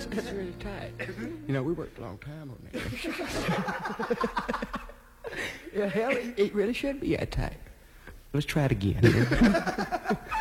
That's really tight. You know, we worked a long time on that. Yeah, hell, it really should be that tight. Let's try it again.